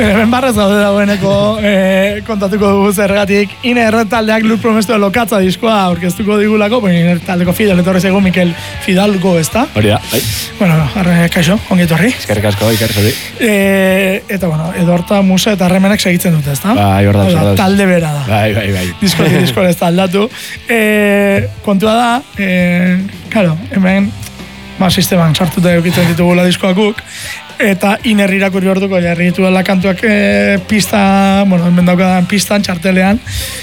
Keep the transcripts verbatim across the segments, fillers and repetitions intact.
Hemen barrez gaude dagoeneko eh, kontatuko dugu zergatik. Iner taldeak Lur Promesto lokatza diskoa aurkeztuko digulako, pues Iner taldeko Fidel etorri zego Mikel Fidalgo, ezta? Hori da, bai. Bueno, arre, kaixo, ongi etorri. Eskerrik asko, iker zuri. Eh, eta bueno, Edorta Musa eta Harremanek segitzen dute, ezta? Bai, hor da, hor da. Talde bera da. Bai, bai, bai. Diskoti disko ez da aldatu. Eh, kontua da, eh, claro, hemen ba, sisteman sartuta eukitzen ditugula diskoak guk, eta Iner irakurri orduko jarri dituela kantuak e, pista, bueno, hemen daukadan pistan, txartelean,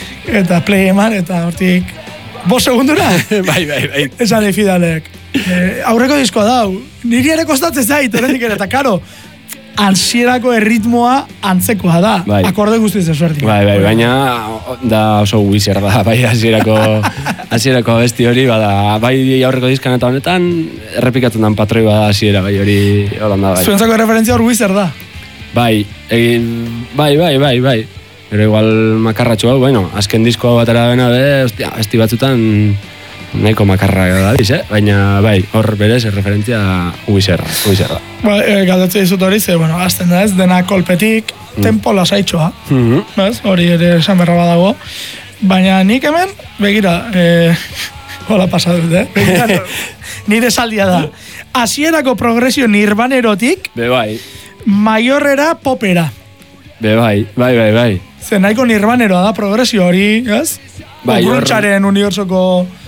eta play eman, eta hortik bost segundura. Bai, bai, bai. Esan Fidalek. E, aurreko diskoa dau, niri ere kostatzen zait, oraindik ere, eta karo, ansierako erritmoa antzekoa da. Bai. Akorde guztiz ezberdin. Bai, bai, baina da oso wizard da, bai, hasierako hasierako abesti hori, bada, bai aurreko diskan eta honetan, errepikatzen dan patroi bada hasiera, bai, hori holanda, bai. Zuentzako referentzia hor wizard da. Bai, egin, bai, bai, bai, bai. Pero igual makarratxo hau, bueno, azken diskoa batera bena be, ostia, abesti batzutan nahiko makarra da biz, eh? Baina, bai, hor berez, referentzia Wizard, Wizard da. Ba, e, galdatzen dizut hori, ze, bueno, azten da ez, dena kolpetik, mm. tempo lasaitxoa, mm-hmm. bez? Hori ere esan berra badago. Baina nik hemen, begira, e, hola pasadut, eh? Begira, nire saldia da. Hasierako progresio nirbanerotik, Be bai, maiorrera popera. be bai, bai, bai, bai. Ze nahiko nirbaneroa da progresio hori, ez? Bai, hor- Gruntzaren unibertsoko...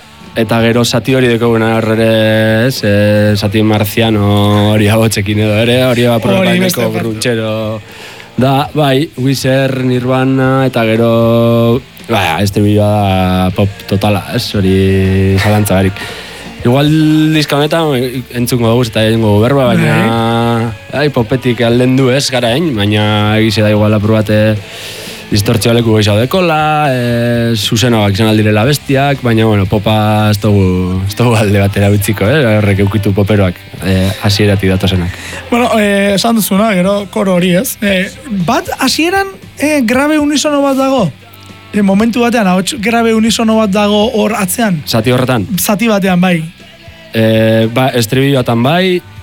Eta gero zati hori dekoguna horre, ez, e, zati marziano hori agotxekin edo ere, hori beste aprobaineko parte. gruntzero da, bai, Wizard, Nirvana, eta gero, bai, este bideoa da pop totala, ez, hori zalantza barik. Igual diska honetan entzungo dugu eta egingo berba, baina ai, popetik alden du ez, gara hain, baina egize da igual apur bate distortzio leku gehiago dekola, e, zuzenoak izan aldirela bestiak, baina, bueno, popa ez dugu, ez dugu alde batera utziko, eh? Horrek eukitu poperoak, e, hasieratik datozenak. Bueno, eh, esan duzuna, gero koro hori ez. Eh, bat, hasieran eh, grabe unisono bat dago? Eh, momentu batean, ahots grabe unisono bat dago hor atzean? Zati horretan, Zati batean, bai. e, ba, estribilloatan bai,